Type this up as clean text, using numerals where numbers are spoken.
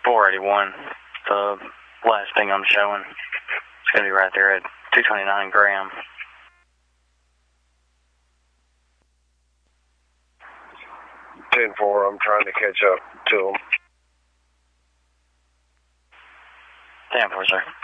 481. The last thing I'm showing. It's going to be right there at 229 grams. 10-4, I'm trying to catch up to them. 10-4, sir.